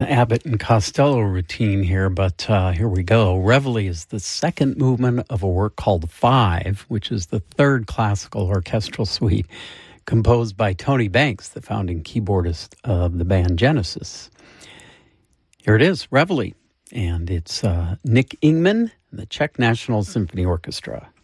Abbott and Costello routine here, but here we go. Reveille is the second movement of a work called Five, which is the third classical orchestral suite composed by Tony Banks, the founding keyboardist of the band Genesis. Here it is, Reveille, and it's Nick Ingman, the Czech National Symphony Orchestra.